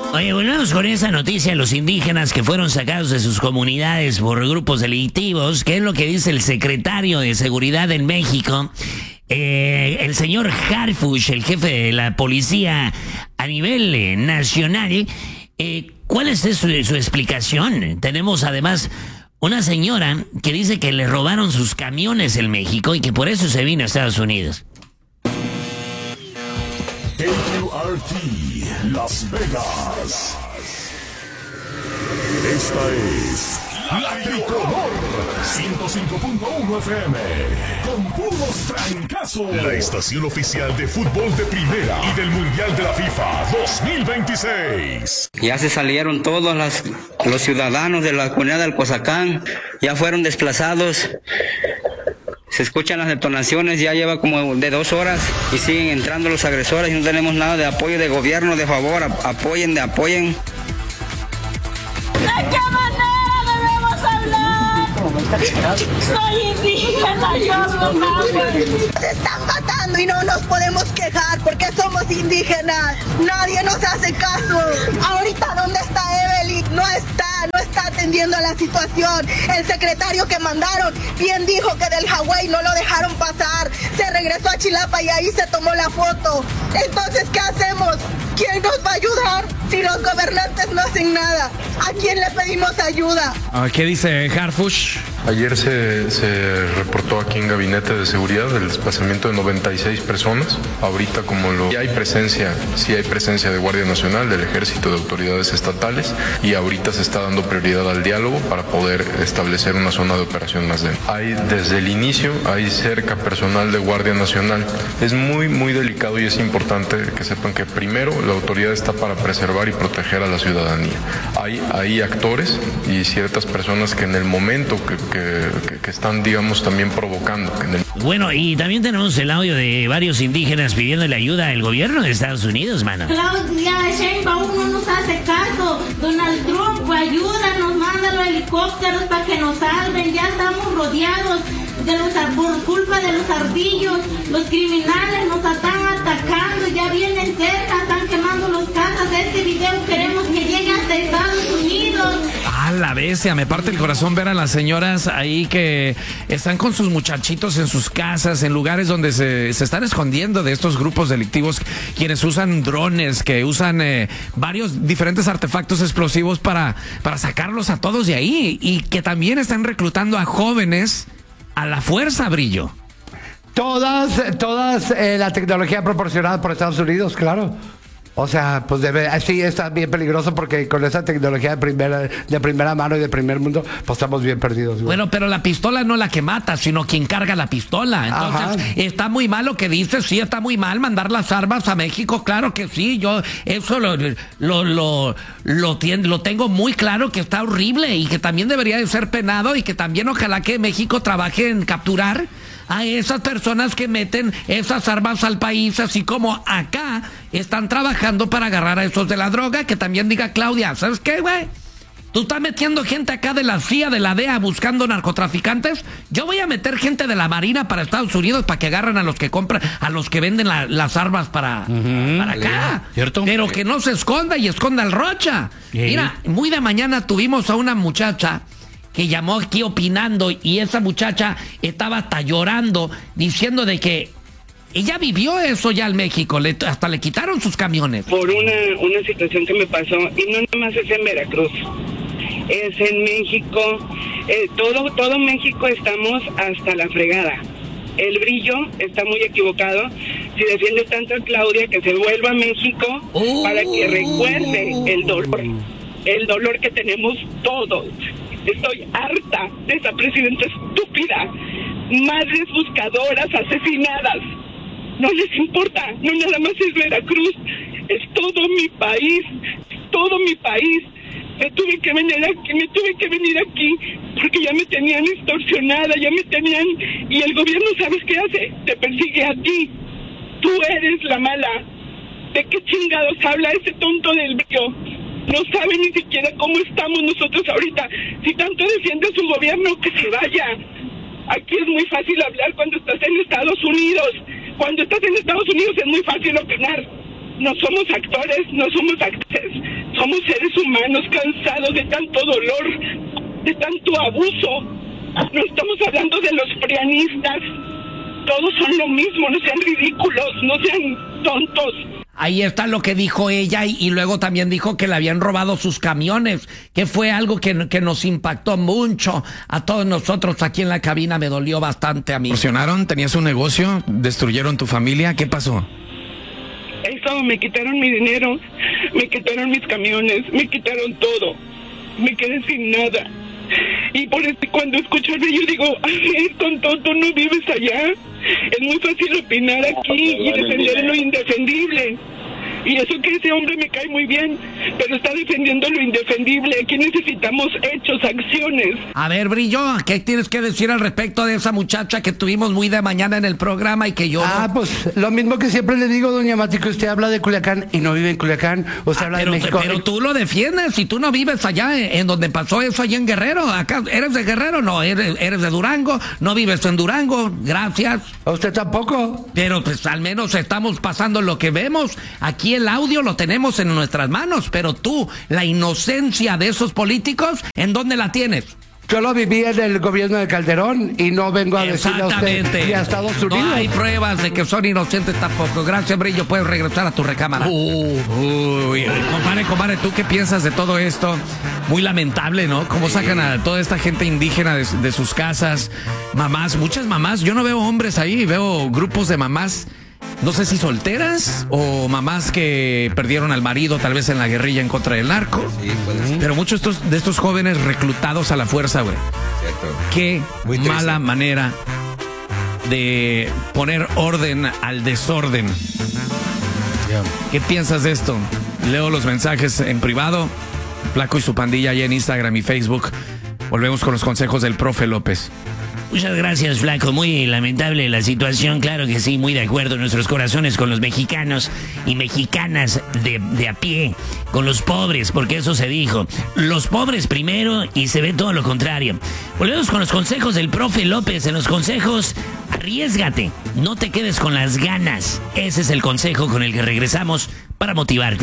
Oye, volvemos con esa noticia. Los indígenas que fueron sacados de sus comunidades por grupos delictivos, ¿qué es lo que dice el secretario de Seguridad en México? El señor Harfuch, el jefe de la policía a nivel nacional, ¿cuál es su explicación? Tenemos además una señora que dice que le robaron sus camiones en México y que por eso se vino a Estados Unidos. KQRT Las Vegas. Esta es La Tricolor 105.1 FM con puros trancazos. La estación oficial de fútbol de primera y del Mundial de la FIFA 2026. Ya se salieron todos los ciudadanos de la comunidad del Cozacán, ya fueron desplazados. Se escuchan las detonaciones, ya lleva como de 2 horas y siguen entrando los agresores y no tenemos nada de apoyo de gobierno, de favor, apoyen. ¿De qué manera debemos hablar? Soy indígena, yo no mames. Se están matando y no nos podemos quejar porque somos indígenas. Nadie nos hace caso. Ahorita, ¿dónde está Evelyn? No está atendiendo la situación. El secretario que mandaron bien dijo que del Hawái no lo dejaron pasar. Se regresó a Chilapa y ahí se tomó la foto. Entonces, ¿qué hacemos? ¿Quién nos va a ayudar si los gobernantes no hacen nada? ¿A quién le pedimos ayuda? ¿Qué dice Harfuch? Ayer se reportó aquí en Gabinete de Seguridad el desplazamiento de 96 personas. Ahorita ya hay presencia, sí hay presencia de Guardia Nacional, del Ejército, de autoridades estatales, y ahorita se está dando prioridad al diálogo para poder establecer una zona de operación más densa. Desde el inicio hay cerca personal de Guardia Nacional. Es muy, muy delicado y es importante que sepan que primero la autoridad está para preservar y proteger a la ciudadanía. Hay actores y ciertas personas que en el momento que están, digamos, también provocando. Bueno, y también tenemos el audio de varios indígenas pidiéndole ayuda al gobierno de Estados Unidos, mano. Claudia Sheinbaum no nos hace caso. Donald Trump, ayúdanos, manda los helicópteros para que nos salven. Ya estamos rodeados por culpa de los ardillos. Los criminales nos están atacando, ya vienen cerca, están quemando los casas. Este video queremos que llegue hasta Estados Unidos. La bestia, me parte el corazón ver a las señoras ahí que están con sus muchachitos en sus casas, en lugares donde se están escondiendo de estos grupos delictivos, quienes usan drones, que usan varios diferentes artefactos explosivos para sacarlos a todos de ahí, y que también están reclutando a jóvenes a la fuerza, Brillo. Todas la tecnología proporcionada por Estados Unidos, claro. O sea, pues sí está bien peligroso porque con esa tecnología de primera mano y de primer mundo, pues estamos bien perdidos. Güey. Bueno, pero la pistola no la que mata, sino quien carga la pistola. Entonces, está muy mal lo que dices, sí, está muy mal mandar las armas a México, claro que sí, yo eso lo tengo muy claro que está horrible y que también debería de ser penado y que también ojalá que México trabaje en capturar a esas personas que meten esas armas al país, así como acá están trabajando para agarrar a esos de la droga. Que también diga Claudia, ¿sabes qué, güey? Tú estás metiendo gente acá de la CIA, de la DEA, buscando narcotraficantes. Yo voy a meter gente de la Marina para Estados Unidos para que agarren a los que compran, a los que venden las armas para acá. ¿Cierto? Pero que no se esconda y esconda el Rocha. Mira, muy de mañana tuvimos a una muchacha que llamó aquí opinando, y esa muchacha estaba hasta llorando, diciendo de que ella vivió eso ya en México, hasta le quitaron sus camiones. Por una situación que me pasó, y no nada más es en Veracruz, es en México, todo México estamos hasta la fregada. El Brillo está muy equivocado si defiende tanto a Claudia, que se vuelva a México para que recuerde el dolor que tenemos todos. Estoy harta de esa presidenta estúpida. Madres buscadoras asesinadas. No les importa, no nada más es Veracruz, es todo mi país, Me tuve que venir aquí porque ya me tenían extorsionada, y el gobierno, ¿sabes qué hace? Te persigue a ti. Tú eres la mala. ¿De qué chingados habla ese tonto del Brillo? No sabe ni siquiera cómo estamos nosotros ahorita. Si tanto defiende su gobierno, que se vaya. Aquí es muy fácil hablar cuando estás en Estados Unidos. Cuando estás en Estados Unidos es muy fácil opinar. No somos actores, no somos actores. Somos seres humanos cansados de tanto dolor, de tanto abuso. No estamos hablando de los prianistas. Todos son lo mismo, no sean ridículos, no sean tontos. Ahí está lo que dijo ella y luego también dijo que le habían robado sus camiones, que fue algo que nos impactó mucho a todos nosotros aquí en la cabina. Me dolió bastante a mí. ¿Presionaron? ¿Tenías un negocio? ¿Destruyeron tu familia? ¿Qué pasó? Eso, me quitaron mi dinero, me quitaron mis camiones, me quitaron todo. Me quedé sin nada. Y por eso cuando escucho el yo digo, ay, tonto, tú no vives allá. Es muy fácil opinar aquí y defender lo indefendible. Y eso que ese hombre me cae muy bien, pero está defendiendo lo indefendible. Aquí necesitamos hechos, acciones. A ver, Brillo, ¿qué tienes que decir al respecto de esa muchacha que tuvimos muy de mañana en el programa y que yo... Pues lo mismo que siempre le digo, doña Mati, que usted habla de Culiacán y no vive en Culiacán. Usted habla de México. Pero tú lo defiendes y tú no vives allá en donde pasó eso, allá en Guerrero. Acá, ¿eres de Guerrero? No, eres de Durango. No vives en Durango. Gracias. ¿A usted tampoco? Pero pues al menos estamos pasando lo que vemos. Aquí el audio lo tenemos en nuestras manos, pero tú, la inocencia de esos políticos, ¿en dónde la tienes? Yo lo viví en el gobierno de Calderón y no vengo a decirle a usted ni a Estados Unidos. No hay pruebas de que son inocentes tampoco. Gracias, Brillo. Puedes regresar a tu recámara. Compadre, ¿tú qué piensas de todo esto? Muy lamentable, ¿no? Cómo sacan a toda esta gente indígena de sus casas. Mamás, muchas mamás. Yo no veo hombres ahí, veo grupos de mamás. No sé si solteras o mamás que perdieron al marido tal vez en la guerrilla en contra del narco. Sí, pero muchos de estos jóvenes reclutados a la fuerza, güey. Qué mala manera de poner orden al desorden. ¿Qué piensas de esto? Leo los mensajes en privado. Flaco y su pandilla allá en Instagram y Facebook. Volvemos con los consejos del profe López. Muchas gracias, Flaco. Muy lamentable la situación, claro que sí, muy de acuerdo. Nuestros corazones con los mexicanos y mexicanas de a pie, con los pobres, porque eso se dijo. Los pobres primero y se ve todo lo contrario. Volvemos con los consejos del profe López. En los consejos, arriésgate, no te quedes con las ganas. Ese es el consejo con el que regresamos para motivarte.